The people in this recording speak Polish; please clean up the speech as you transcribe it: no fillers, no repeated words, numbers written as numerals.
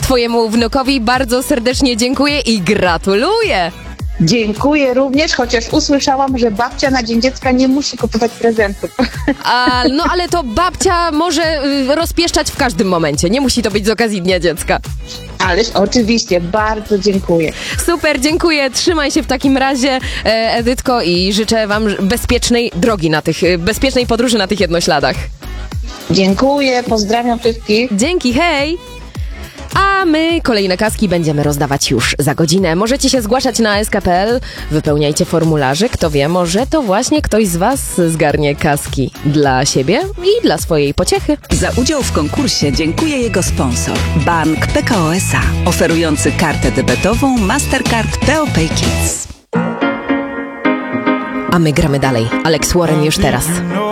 twojemu wnukowi bardzo serdecznie dziękuję i gratuluję. Dziękuję również, chociaż usłyszałam, że babcia na Dzień Dziecka nie musi kupować prezentów. No ale to babcia może rozpieszczać w każdym momencie, nie musi to być z okazji Dnia Dziecka. Ależ oczywiście, bardzo dziękuję. Super, dziękuję, trzymaj się w takim razie, Edytko, i życzę wam bezpiecznej podróży na tych jednośladach. Dziękuję, pozdrawiam wszystkich. Dzięki, hej! A my kolejne kaski będziemy rozdawać już za godzinę. Możecie się zgłaszać na sk.pl, wypełniajcie formularze. Kto wie, może to właśnie ktoś z was zgarnie kaski dla siebie i dla swojej pociechy. Za udział w konkursie dziękuję jego sponsor, Bank Pekao S.A., oferujący kartę debetową Mastercard POP Kids. A my gramy dalej. Alex Warren już teraz.